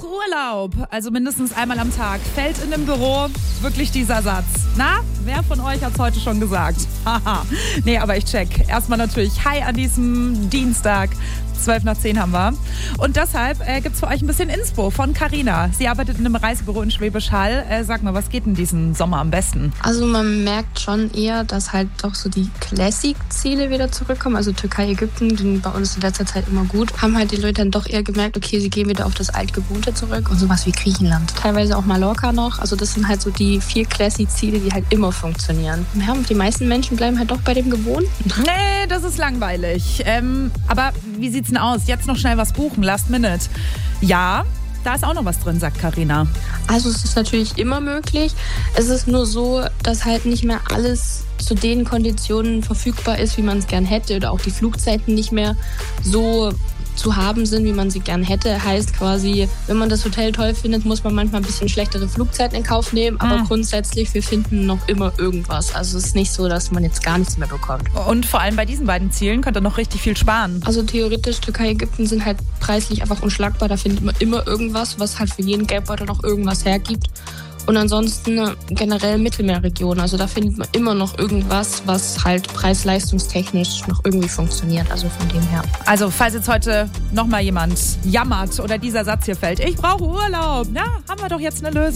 Urlaub. Also mindestens einmal am Tag. Fällt in dem Büro wirklich dieser Satz. Na, wer von euch hat es heute schon gesagt? Haha. Nee, aber ich check. Erstmal natürlich Hi an diesem Dienstag. 12 nach 10 haben wir. Und deshalb gibt es für euch ein bisschen Inspo von Carina. Sie arbeitet in einem Reisebüro in Schwäbisch Hall. Sag mal, was geht denn diesen Sommer am besten? Also man merkt schon eher, dass halt doch so die Classic-Ziele wieder zurückkommen. Also Türkei, Ägypten, die bei uns in letzter Zeit immer gut. Haben halt die Leute dann doch eher gemerkt, okay, sie gehen wieder auf das Altgewohnte zurück. Und sowas wie Griechenland. Teilweise auch Mallorca noch. Also das sind halt so die 4 Classic-Ziele, die halt immer funktionieren. Ja, und die meisten Menschen bleiben halt doch bei dem Gewohnten. Nee, das ist langweilig. Aber wie sieht's denn aus? Jetzt noch schnell was buchen, last minute. Ja, da ist auch noch was drin, sagt Carina. Also es ist natürlich immer möglich. Es ist nur so, dass halt nicht mehr alles zu den Konditionen verfügbar ist, wie man es gern hätte. Oder auch die Flugzeiten nicht mehr so zu haben sind, wie man sie gern hätte. Heißt quasi, wenn man das Hotel toll findet, muss man manchmal ein bisschen schlechtere Flugzeiten in Kauf nehmen. Aber grundsätzlich, wir finden noch immer irgendwas. Also es ist nicht so, dass man jetzt gar nichts mehr bekommt. Und vor allem bei diesen beiden Zielen könnt ihr noch richtig viel sparen. Also theoretisch, Türkei, Ägypten sind halt preislich einfach unschlagbar. Da findet man immer irgendwas, was halt für jeden Geldbeutel noch irgendwas hergibt. Und ansonsten generell Mittelmeerregion. Also da findet man immer noch irgendwas, was halt preis-leistungstechnisch noch irgendwie funktioniert. Also von dem her. Also falls jetzt heute nochmal jemand jammert oder dieser Satz hier fällt, ich brauche Urlaub, na, haben wir doch jetzt eine Lösung.